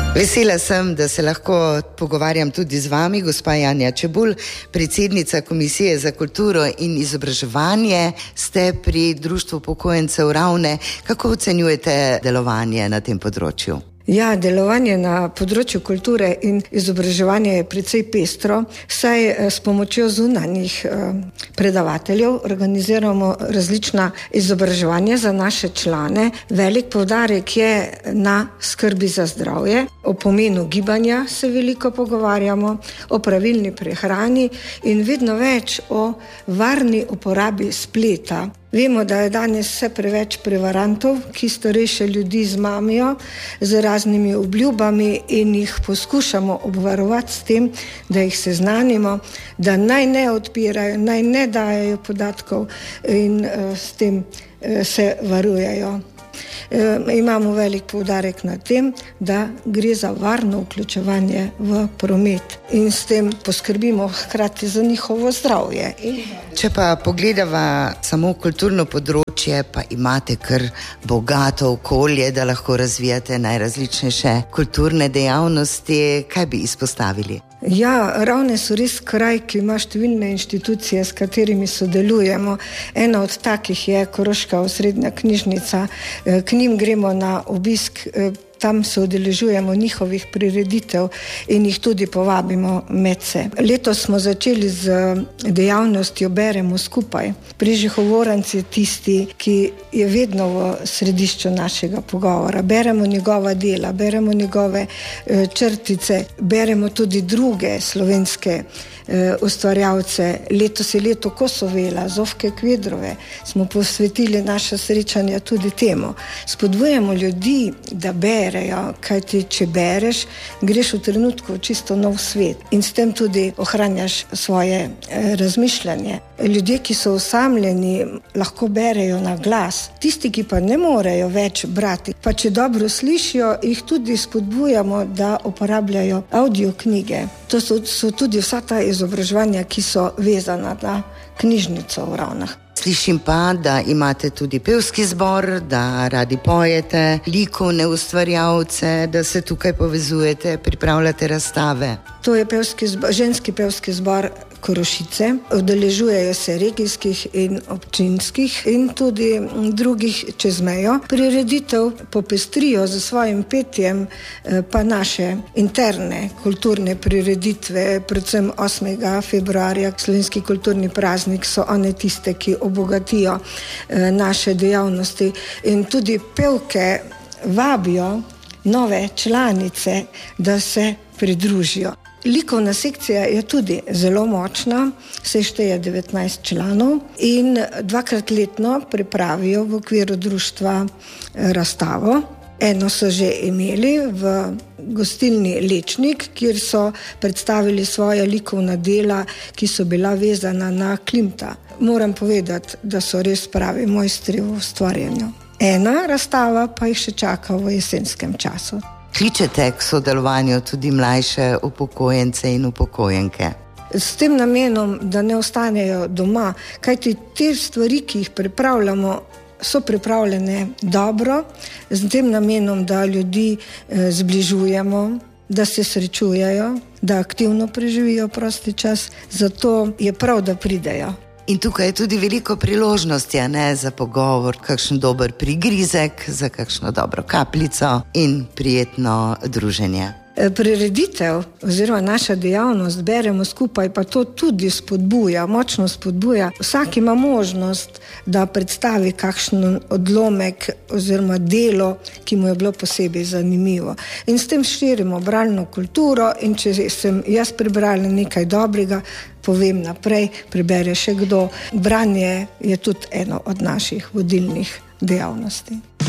Vesela sem, da se lahko pogovarjam tudi z vami, gospa Janja Čebulj, predsednica Komisije za kulturo in izobraževanje. Ste pri Društvu upokojencev Ravne. Kako ocenjujete delovanje na tem področju? Ja, delovanje na področju kulture in izobraževanja je precej pestro, saj s pomočjo zunanjih predavateljev organiziramo različna izobraževanja za naše člane. Velik poudarek je na skrbi za zdravje, o pomenu gibanja se veliko pogovarjamo, o pravilni prehrani in vedno več o varni uporabi spleta. Vemo, da je danes vse preveč prevarantov, ki starejše ljudi zmamijo z raznimi obljubami in jih poskušamo obvarovati s tem, da jih seznanimo, da naj ne odpirajo, naj ne dajajo podatkov in s tem se varujejo. Imamo velik poudarek na tem, da gre za varno vključevanje v promet in s tem poskrbimo hkrati za njihovo zdravje. Če pa pogledava samo kulturno področje, pa imate kar bogato okolje, da lahko razvijate najrazličnejše kulturne dejavnosti. Kaj bi izpostavili? Ja, Ravne so res kraj, ki ima številne inštitucije, s katerimi sodelujemo. Ena od takih je Koroška osrednja knjižnica. K njim gremo na obisk, tam se udeležujemo njihovih prireditev in jih tudi povabimo medse. Letos smo začeli z dejavnostjo Beremo skupaj. Prižihov Voranc je tisti, ki je vedno v središču našega pogovora. Beremo njegova dela, beremo njegove črtice, beremo tudi druge slovenske ustvarjalce. Letos je leto Kosovela, Zofke Kvedrove. Smo posvetili naša srečanja tudi temu. Spodbujamo ljudi, da berejo, kajti če bereš, greš v trenutku v čisto nov svet in s tem tudi ohranjaš svoje razmišljanje. Ljudje, ki so osamljeni, lahko berejo na glas. Tisti, ki pa ne morejo več brati, pa če dobro slišijo, jih tudi spodbujamo, da uporabljajo audioknjige. To so tudi vsa ta izobraževanja, ki so vezana na knjižnico v Ravnah. Slišim pa, da imate tudi pevski zbor, da radi pojete, likovne ustvarjalce, da se tukaj povezujete, pripravljate razstave. To je ženski pevski zbor Korošice. Udeležujejo se regijskih in občinskih in tudi drugih čez mejo. Prireditev popestrijo z svojim petjem pa naše interne kulturne prireditve, predvsem 8. februarja, slovenski kulturni praznik, so one tiste, ki obogatijo naše dejavnosti in tudi pevke vabijo nove članice, da se pridružijo. Likovna sekcija je tudi zelo močna, se šteje 19 članov in 2krat letno pripravijo v okviru društva razstavo. Eno so že imeli v gostilni Lečnik, kjer so predstavili svoja likovna dela, ki so bila vezana na Klimta. Moram povedati, da so res pravi mojstri v ustvarjanju. Ena razstava pa jih še čaka v jesenskem času. Kličete k sodelovanju tudi mlajše upokojence in upokojenke? S tem namenom, da ne ostanejo doma, kajti te stvari, ki jih pripravljamo, so pripravljene dobro, s tem namenom, da ljudi zbližujemo, da se srečujejo, da aktivno preživijo prosti čas, zato je prav, da pridejo. In tukaj je tudi veliko priložnosti, za pogovor, kakšen dober prigrizek, za kakšno dobro kapljico in prijetno druženje. Prireditev oziroma naša dejavnost Beremo skupaj, pa to tudi spodbuja, močno spodbuja. Vsak ima možnost, da predstavi kakšen odlomek oziroma delo, ki mu je bilo posebej zanimivo. In s tem širimo bralno kulturo in če sem jaz prebrala nekaj dobrega, povem naprej, prebere še kdo. Branje je tudi eno od naših vodilnih dejavnosti.